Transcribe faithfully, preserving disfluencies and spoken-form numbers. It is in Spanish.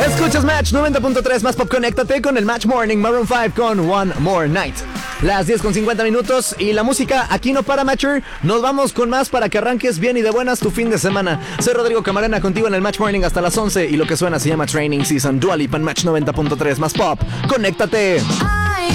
Escuchas Match noventa punto tres más pop. Conéctate con el Match Morning. Maroon cinco con One More Night. Las diez con cincuenta minutos y la música aquí no para, Matcher. Nos vamos con más para que arranques bien y de buenas tu fin de semana. Soy Rodrigo Camarena contigo en el Match Morning hasta las once y lo que suena se llama Training Season. Dua Lipa en Match noventa punto tres más pop. Conéctate.